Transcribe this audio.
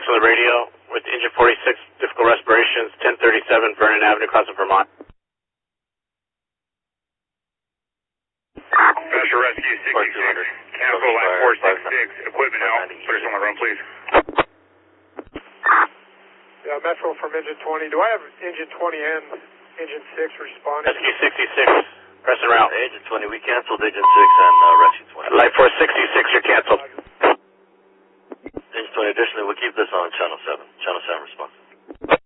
66 on the radio with engine 46, difficult respirations, 1037 Vernon Avenue, Crossing Vermont. Special Rescue 66, cancel line 466, equipment out, put us on the run, please. Yeah, Metro from engine 20. Do I have engine 20 and engine 6 responding? Rescue 66, pressing route. Engine 20, we canceled engine 6 and rescue 20. Light 46